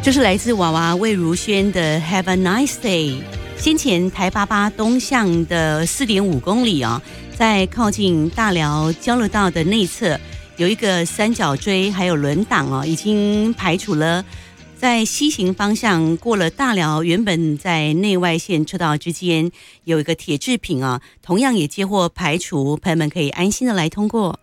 这是来自娃娃魏如萱的 Have a Nice Day。 先前台88东向的 4.5 公里啊，在靠近大寮交流道的内侧有一个三角锥还有轮挡哦，已经排除了。在西行方向过了大寮，原本在内外线车道之间有一个铁制品啊，同样也接获排除，朋友们可以安心的来通过。